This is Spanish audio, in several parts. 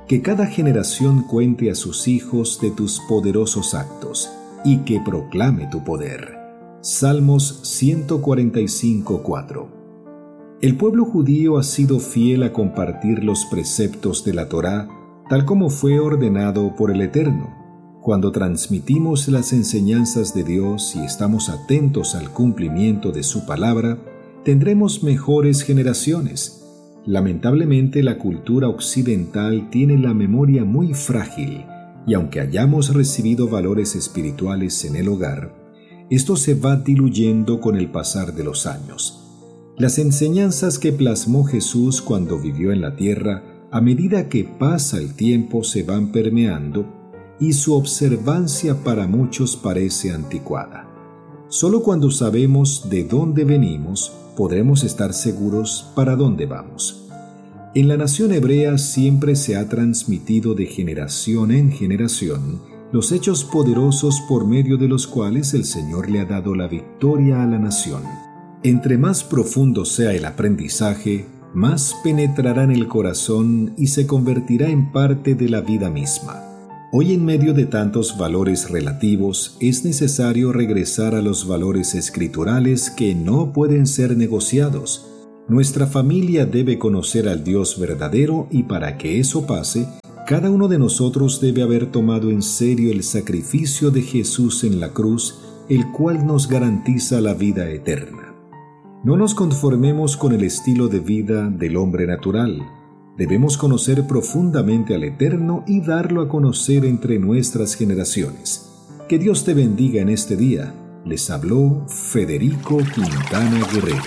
que cada generación cuente a sus hijos de tus poderosos actos y que proclame tu poder. Salmos 145:4. El pueblo judío ha sido fiel a compartir los preceptos de la Torá, tal como fue ordenado por el Eterno. Cuando transmitimos las enseñanzas de Dios y estamos atentos al cumplimiento de su palabra, tendremos mejores generaciones. Lamentablemente, la cultura occidental tiene la memoria muy frágil y aunque hayamos recibido valores espirituales en el hogar, esto se va diluyendo con el pasar de los años. Las enseñanzas que plasmó Jesús cuando vivió en la tierra, a medida que pasa el tiempo se van permeando y su observancia para muchos parece anticuada. Solo cuando sabemos de dónde venimos, podremos estar seguros para dónde vamos. En la nación hebrea siempre se ha transmitido de generación en generación los hechos poderosos por medio de los cuales el Señor le ha dado la victoria a la nación. Entre más profundo sea el aprendizaje, más penetrará en el corazón y se convertirá en parte de la vida misma. Hoy, en medio de tantos valores relativos, es necesario regresar a los valores escriturales que no pueden ser negociados. Nuestra familia debe conocer al Dios verdadero y para que eso pase, cada uno de nosotros debe haber tomado en serio el sacrificio de Jesús en la cruz, el cual nos garantiza la vida eterna. No nos conformemos con el estilo de vida del hombre natural. Debemos conocer profundamente al Eterno y darlo a conocer entre nuestras generaciones. Que Dios te bendiga en este día. Les habló Federico Quintana Guerrero.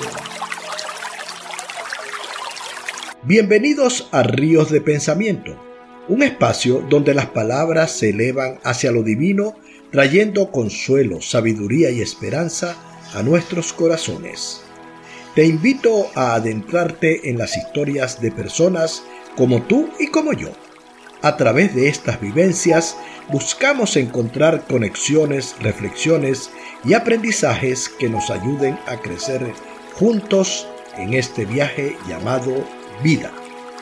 Bienvenidos a Ríos de Pensamiento, un espacio donde las palabras se elevan hacia lo divino, trayendo consuelo, sabiduría y esperanza a nuestros corazones. Te invito a adentrarte en las historias de personas como tú y como yo. A través de estas vivencias buscamos encontrar conexiones, reflexiones y aprendizajes que nos ayuden a crecer juntos en este viaje llamado vida.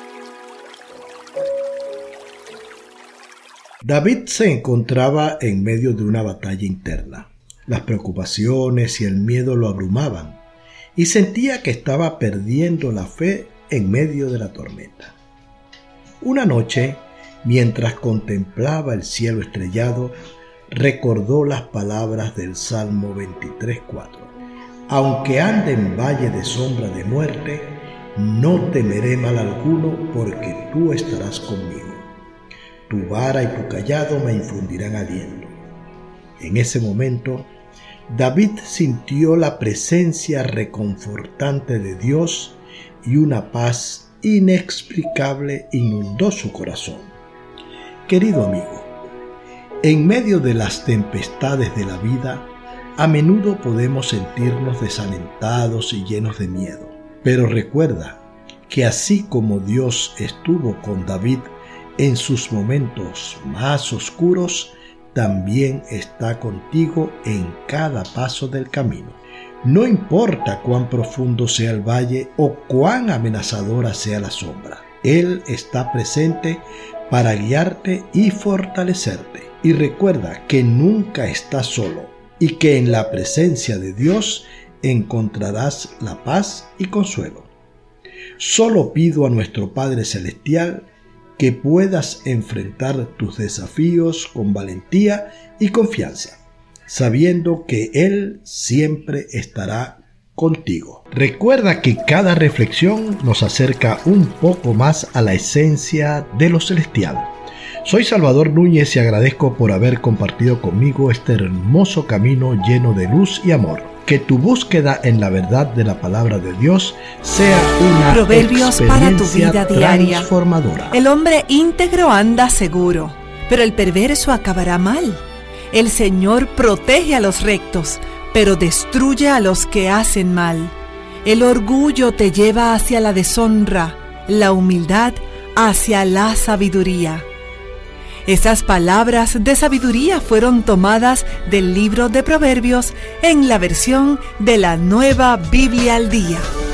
David se encontraba en medio de una batalla interna. Las preocupaciones y el miedo lo abrumaban y sentía que estaba perdiendo la fe en medio de la tormenta. Una noche, mientras contemplaba el cielo estrellado, recordó las palabras del Salmo 23:4. Aunque ande en valle de sombra de muerte, no temeré mal alguno, porque tú estarás conmigo. Tu vara y tu cayado me infundirán aliento. En ese momento, David sintió la presencia reconfortante de Dios y una paz inexplicable inundó su corazón. Querido amigo, en medio de las tempestades de la vida, a menudo podemos sentirnos desalentados y llenos de miedo. Pero recuerda que así como Dios estuvo con David en sus momentos más oscuros, también está contigo en cada paso del camino. No importa cuán profundo sea el valle o cuán amenazadora sea la sombra, Él está presente para guiarte y fortalecerte. Y recuerda que nunca estás solo y que en la presencia de Dios encontrarás la paz y consuelo. Solo pido a nuestro Padre Celestial que puedas enfrentar tus desafíos con valentía y confianza, sabiendo que Él siempre estará contigo. Recuerda que cada reflexión nos acerca un poco más a la esencia de lo celestial. Soy Salvador Núñez y agradezco por haber compartido conmigo este hermoso camino lleno de luz y amor. Que tu búsqueda en la verdad de la palabra de Dios sea una Proverbios para tu vida diaria. Transformadora. El hombre íntegro anda seguro, pero el perverso acabará mal. El Señor protege a los rectos, pero destruye a los que hacen mal. El orgullo te lleva hacia la deshonra, la humildad hacia la sabiduría. Esas palabras de sabiduría fueron tomadas del libro de Proverbios en la versión de la Nueva Biblia al Día.